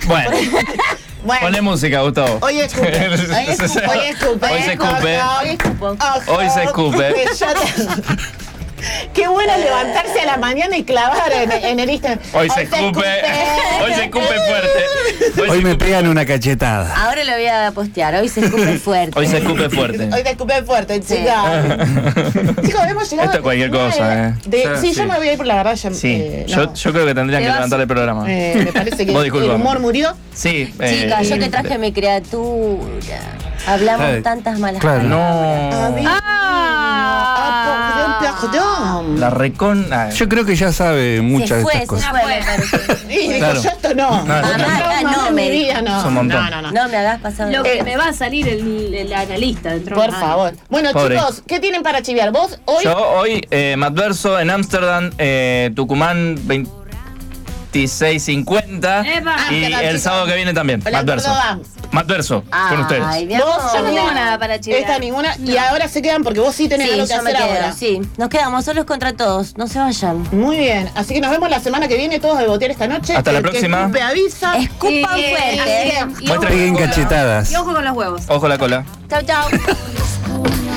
Bueno. Bueno. Poné música, Gustavo. Hoy escupe. Hoy se escupe. Hoy se escupe. Qué bueno levantarse a la mañana y clavar en el Instagram. Hoy se escupe. Hoy se escupe fuerte. Hoy me pegan una cachetada. Ahora lo voy a postear. Hoy se escupe fuerte. Hoy se escupe fuerte. Hoy se escupe fuerte, chicas. Chicos, hemos llegado. Esto es cualquier cosa, Sí, yo me voy a ir por la verdad. Sí, no. yo creo que tendrían que levantar el programa. Me parece que Vos el disculpame. humor murió. Sí. Chica, yo que traje mi criatura. Hablamos tantas malas Claro. palabras. Perdón. La recon. Yo creo que ya sabe muchas de estas cosas. Y dijo, Claro. yo esto no. No, en me mi dijo. vida no. Es un montón. No. No me hagas pasar. Lo que me va a salir el analista dentro Por de nada. favor. Bueno, Pobre. chicos, ¿qué tienen para chiviar? Vos hoy. Yo hoy, Matverso en Ámsterdam, Tucumán 2650. Epa. Y Ámsterdam, el chicos. sábado que viene también. Hola, Matverso. ¿cómo va? Matverso, con ustedes. Ay, mi Vos, amor. Yo no tengo nada para chiviar. Esta ninguna. Y ahora se quedan porque vos sí tenés algo Sí, que yo me hacer quedo. ahora. Sí, nos quedamos solos contra todos. No se vayan. Muy bien. Así que nos vemos la semana que viene todos de botear esta noche. Hasta la El que próxima. escupe avisa. Escupan fuerte. así que- Y ojo Peguen con la cola. cachetadas. Y ojo con los huevos. Ojo la cola. Chau, chau.